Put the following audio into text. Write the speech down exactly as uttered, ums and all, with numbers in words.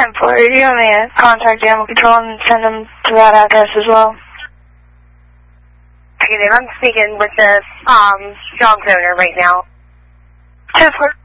ten four, do you want me to contact animal control and send them to that address as well? Negative, I'm speaking with the um, dog owner right now. ten four.